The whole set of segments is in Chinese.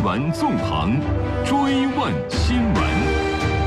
闻纵横，追问新闻。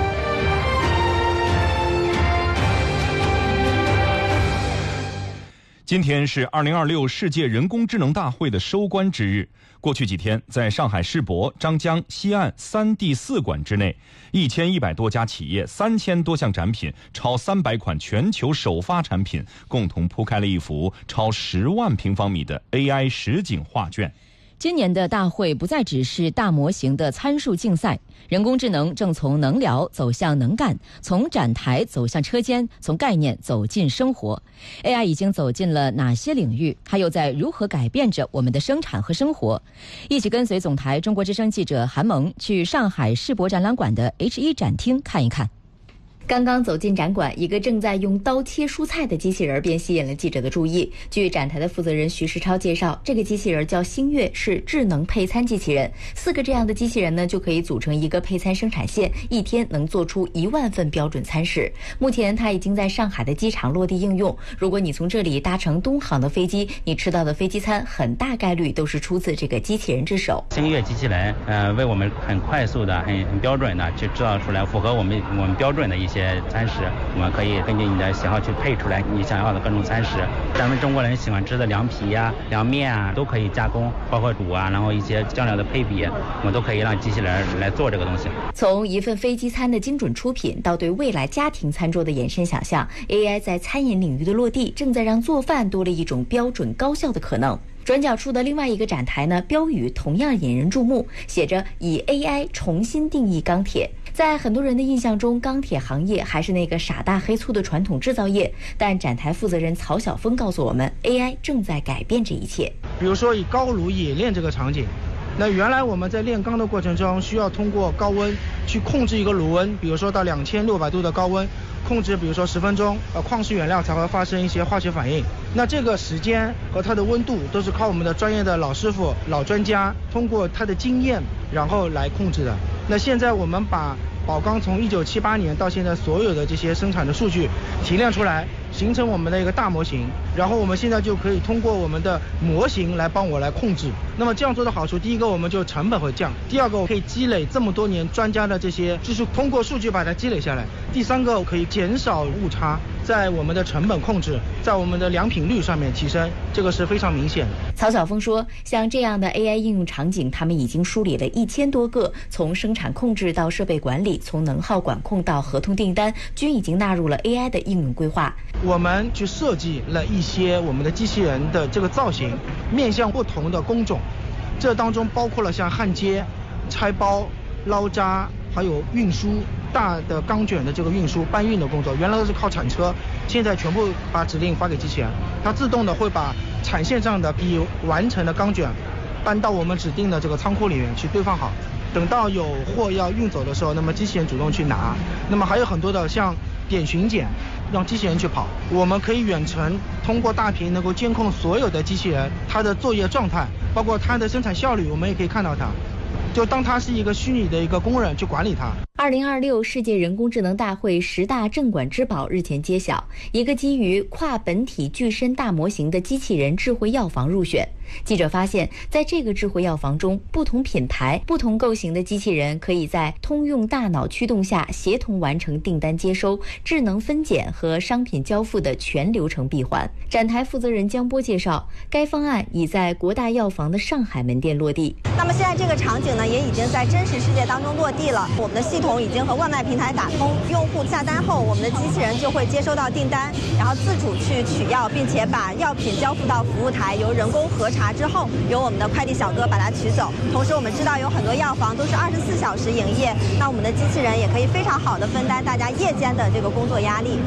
今天是2026世界人工智能大会的收官之日。过去几天，在上海世博、张江、西岸3地4馆之内，1100多家企业、3000多项展品、超300款全球首发产品，共同铺开了一幅超10万平方米的 AI 实景画卷。 今年的大会不再只是大模型的参数竞赛，人工智能正从能聊走向能干，从展台走向车间，从概念走进生活。AI 已经走进了哪些领域？它又在如何改变着我们的生产和生活？一起跟随总台中国之声记者韩萌去上海世博展览馆的 H1展厅看一看。刚刚走进展馆，一个正在用刀切蔬菜的机器人便吸引了记者的注意。据展台的负责人徐世超介绍，这个机器人叫星月，是智能配餐机器人。4个这样的机器人呢，就可以组成一个配餐生产线，一天能做出1万份标准餐食。目前它已经在上海的机场落地应用。如果你从这里搭乘东航的飞机，你吃到的飞机餐很大概率都是出自这个机器人之手。 星月机器人为我们很快速的、很标准的去制造出来符合我们标准的一些餐食，我们可以根据你的喜好去配出来你想要的各种餐食。咱们中国人喜欢吃的凉皮呀、凉面啊，都可以加工，包括卤啊，然后一些酱料的配比，我们都可以让机器人来做这个东西。 从一份飞机餐的精准出品到对未来家庭餐桌的延伸想象， AI 在餐饮领域的落地，正在让做饭多了一种标准高效的可能。转角处的另外一个展台呢，标语同样引人注目，写着以 AI 重新定义钢铁。在很多人的印象中，钢铁行业还是那个傻大黑粗的传统制造业，但展台负责人曹晓峰告诉我们， AI 正在改变这一切。 比如说以高炉冶炼这个场景，那原来我们在炼钢的过程中需要通过高温去控制一个炉温，比如说到2600度的高温，控制比如说10分钟，矿石原料才会发生一些化学反应。那这个时间和它的温度都是靠我们的专业的老师傅、老专家通过他的经验然后来控制的。那现在我们把宝钢从1978年到现在所有的这些生产的数据提炼出来，形成我们的一个大模型，然后我们现在就可以通过我们的模型来帮我来控制。那么这样做的好处，第一个我们就成本会降，第二个我可以积累这么多年专家的这些知识，通过数据把它积累下来，第三个我可以减少误差，在我们的成本控制，在我们的良品率上面提升，这个是非常明显的。 曹晓峰说，像这样的 AI 应用场景，他们已经梳理了1000多个，从生产控制到设备管理，从能耗管控到合同订单，均已经纳入了 AI 的应用规划。 我们去设计了一些我们的机器人的这个造型，面向不同的工种，这当中包括了像焊接、拆包、捞渣，还有运输大的钢卷的这个运输搬运的工作，原来都是靠铲车，现在全部把指令发给机器人，它自动的会把产线上的已完成的钢卷搬到我们指定的这个仓库里面去堆放好，等到有货要运走的时候，那么机器人主动去拿。那么还有很多的像点巡检，让机器人去跑，我们可以远程通过大屏能够监控所有的机器人它的作业状态，包括它的生产效率，我们也可以看到它，就当它是一个虚拟的一个工人去管理它。 2026世界人工智能大会10大镇馆之宝日前揭晓，一个基于跨本体具身大模型的机器人智慧药房入选。记者发现，在这个智慧药房中，不同品牌、不同构型的机器人可以在通用大脑驱动下协同完成订单接收、智能分拣和商品交付的全流程闭环。展台负责人江波介绍，该方案已在国大药房的上海门店落地。 那么现在这个场景呢，也已经在真实世界当中落地了。我们的系统已经和外卖平台打通，用户下单后，我们的机器人就会接收到订单，然后自主去取药，并且把药品交付到服务台，由人工核查之后，由我们的快递小哥把它取走。同时，我们知道有很多药房都是24小时营业，那我们的机器人也可以非常好的分担大家夜间的这个工作压力。